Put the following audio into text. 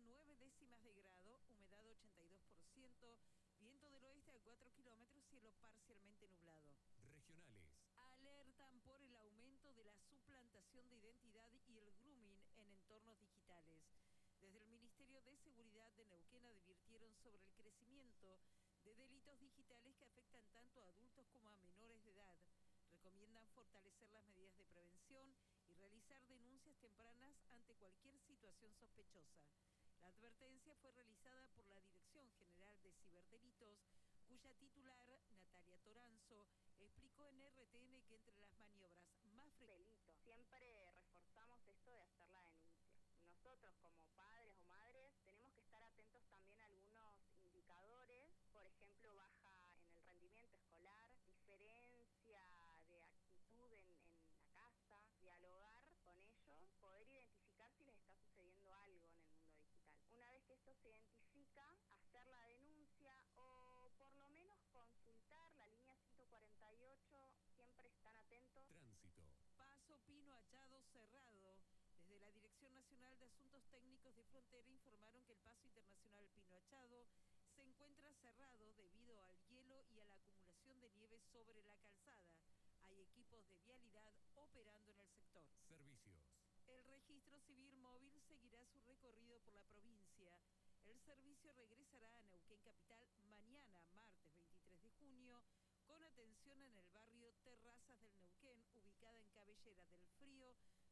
9 décimas de grado, humedad 82%, viento del oeste a 4 kilómetros, cielo parcialmente nublado. Regionales. Alertan por el aumento de la suplantación de identidad y el grooming en entornos digitales. Desde el Ministerio de Seguridad de Neuquén advirtieron sobre el crecimiento de delitos digitales que afectan tanto a adultos como a menores de edad. Recomiendan fortalecer las medidas de prevención y realizar denuncias tempranas ante cualquier situación sospechosa. La advertencia fue realizada por la Dirección General de Ciberdelitos, cuya titular, Natalia Toranzo, explicó en RTN que entre las maniobras más delito. Siempre reforzamos esto de hacer la denuncia. Nosotros como padres o madres tenemos que estar atentos también a algunos indicadores, por ejemplo, baja en el rendimiento escolar, diferencia de actitud en la casa, dialogar con ellos, poder identificar si les está sucediendo algo en el mundo digital. Una vez que esto se identifica, hacer la denuncia o por lo menos consultar la línea 148, siempre están atentos. Tránsito. Paso Pino Hachado cerrado. Desde la Dirección Nacional de Asuntos Técnicos de Frontera informaron que el paso internacional Pino Hachado se encuentra cerrado debido al hielo y a la acumulación de nieve sobre la calzada. Hay equipos de vialidad operando en el sector. Servicios. El registro civil móvil seguirá su recorrido por la provincia. El servicio regresará a Neuquén Capital mañana, martes 23 de junio, con atención en el barrio Terrazas del Neuquén, ubicada en Cabellera del Frío,